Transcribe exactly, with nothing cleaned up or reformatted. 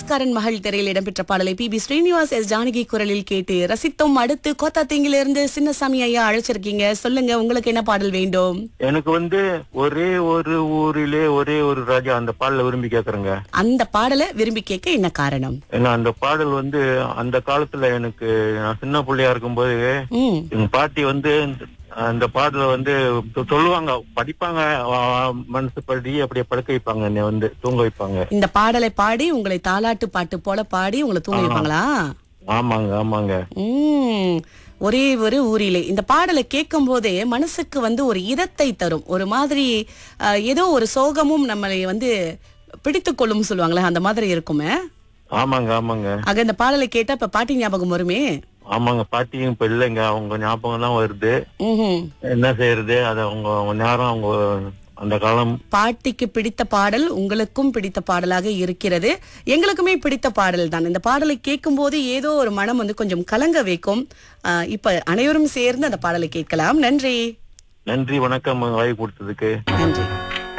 சொந்தக்காரன் மகள் திரையில் இடம்பெற்ற பாடலை B B Srinivas S Janaki குரலில் கேட்டு ரசித்தோம். அடுத்து கோத்தாத்தீங்கில இருந்து சின்னசாமி ஐயா அழைச்சிருக்கீங்க. சொல்லுங்க, உங்களுக்கு என்ன பாடல் வேண்டும்? எனக்கு வந்து ஒரே ஒரு ஊரிலே ஒரே ஒரு ராஜா அந்த பாடலை விரும்பி கேக்குறேங்க. அந்த பாடலை விரும்பி கேட்க என்ன காரணம்? ஏன்னா அந்த பாடல் வந்து அந்த காலத்துல எனக்கு நான் சின்ன பிள்ளையா இருக்கும்போது ம் எங்க பாட்டி வந்து அந்த பாடல வந்து சொ- சொல்லுவாங்க, படிப்பாங்க, ஆ, மனசு படி அப்படியே படுக்க வைப்பாங்க, என்னை வந்து தூங்க வைப்பாங்க. இந்த பாடலை பாடி உங்களை தாலாட்டு பாட்டு போல பாடி உங்களை தூங்க வைப்பாங்களா? ஆமாங்க ஆமாங்க. உம் ஒரே ஒரு ஊரிலே இந்த பாடலை கேட்கும் போதே மனசுக்கு வந்து ஒரு இதத்தை தரும். ஒரு மாதிரி அஹ், ஏதோ ஒரு சோகமும் நம்மளை வந்து பிடித்து கொள்ளும் சொல்லுவாங்களே, அந்த மாதிரி இருக்குமே. ஆமாங்க ஆமாங்க ஆக இந்த பாடலை கேட்டா இப்ப பாட்டி ஞாபகம் வருமே. ஆமாங்க. பாட்டியும் இப்ப இல்லைங்க, அவங்க ஞாபகம் தான் வருது. ம்ஹும். என்ன செய்யறது, அது அவங்க அவங்க நேரம், அவங்க அந்த காலம். பாட்டிக்கு பிடித்த பாடல் உங்களுக்கும் பிடித்த பாடலாக இருக்கிறது. எங்களுக்குமே பிடித்த பாடல் தான். இந்த பாடலை கேட்கும் போது ஏதோ ஒரு மனம் வந்து கொஞ்சம் கலங்க வைக்கும். அஹ், இப்ப அனைவரும் சேர்ந்து அந்த பாடலை கேட்கலாம். நன்றி. நன்றி, வணக்கம் வாய்ப்பு கொடுத்ததுக்கு. நன்றி.